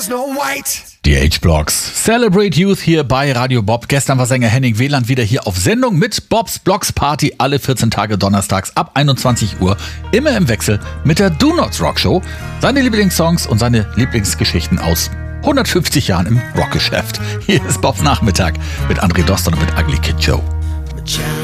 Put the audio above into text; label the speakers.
Speaker 1: Die H-Blocks. Celebrate Youth hier bei Radio Bob. Gestern war Sänger Henning Wieland wieder hier auf Sendung mit Bobs Blocks Party alle 14 Tage donnerstags ab 21 Uhr. Immer im Wechsel mit der Do Nots Rock Show. Seine Lieblingssongs und seine Lieblingsgeschichten aus 150 Jahren im Rockgeschäft. Hier ist Bobs Nachmittag mit André Doston und mit Ugly Kid Joe.